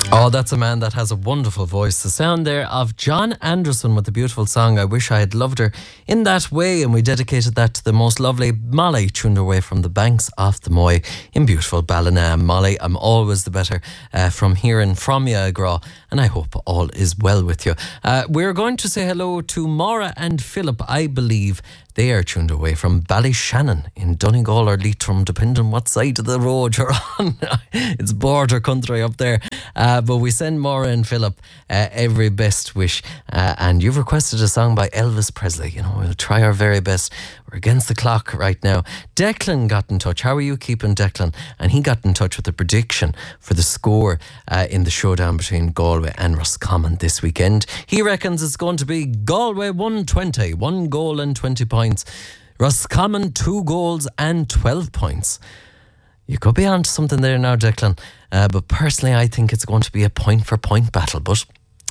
Oh, that's a man that has a wonderful voice. The sound there of John Anderson with the beautiful song, I Wish I Had Loved Her in That Way. And we dedicated that to the most lovely Molly, tuned away from the banks of the Moy in beautiful Ballina. Molly, I'm always the better from hearing from you, Agra, and I hope all is well with you. We're going to say hello to Maura and Philip, I believe. They are tuned away from Ballyshannon in Donegal or Leitrim, depending on what side of the road you're on. It's border country up there. But we send Maura and Philip every best wish. And you've requested a song by Elvis Presley. You know, we'll try our very best. We're against the clock right now. Declan got in touch. How are you keeping, Declan? And he got in touch with a prediction for the score in the showdown between Galway and Roscommon this weekend. He reckons it's going to be Galway 120, 1 goal and 20 points. Roscommon 2 goals and 12 points. You could be onto something there now, Declan. But personally, I think it's going to be a point-for-point battle. But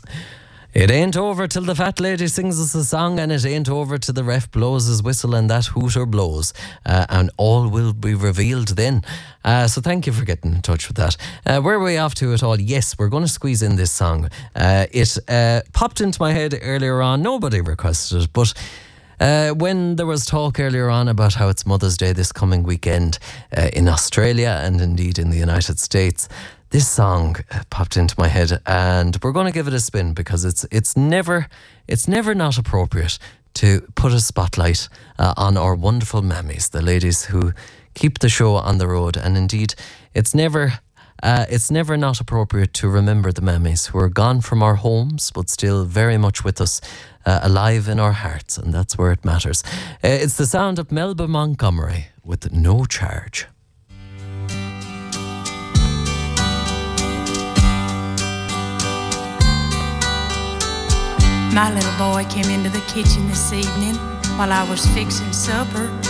it ain't over till the fat lady sings us a song, and it ain't over till the ref blows his whistle and that hooter blows. And all will be revealed then. So thank you for getting in touch with that. Where are we off to at all? Yes, we're going to squeeze in this song. It popped into my head earlier on. Nobody requested it, but when there was talk earlier on about how it's Mother's Day this coming weekend in Australia and indeed in the United States, this song popped into my head, and we're going to give it a spin because it's never not appropriate to put a spotlight on our wonderful mammies, the ladies who keep the show on the road. And indeed, it's never not appropriate to remember the mammies who are gone from our homes but still very much with us, alive in our hearts, and that's where it matters. It's the sound of Melba Montgomery with No Charge. My little boy came into the kitchen this evening while I was fixing supper.